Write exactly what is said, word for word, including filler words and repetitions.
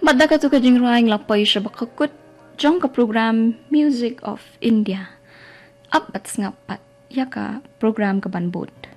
Madda ka to ka jing ruang lapay siya bakakut jong ka program Music of India. Apat ngapat ya ka program ka banbot.